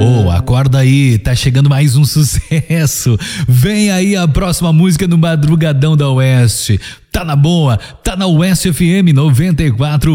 Acorda aí, tá chegando mais um sucesso. Vem aí a próxima música no Madrugadão da Oeste. Tá na boa, tá na Oeste FM 94.